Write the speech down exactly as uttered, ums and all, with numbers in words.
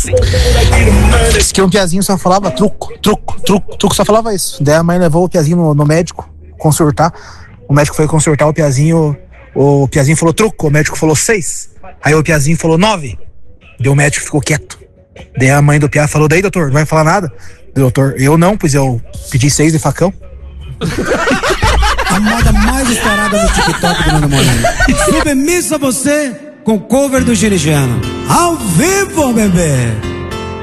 Diz que um piazinho só falava truco, truco, truco, truco, só falava isso. Daí a mãe levou o piazinho no, no médico consultar. O médico foi consultar o piazinho. O piazinho falou truco, o médico falou seis. Aí o piazinho falou nove. Daí o médico ficou quieto. Daí a mãe do piá falou: daí, doutor, não vai falar nada? Doutor, eu não, pois eu pedi seis de facão. A moda mais estourada do TikTok do Nando Moreno. Submissa você com cover do Girigiano. Ao vivo, bebê!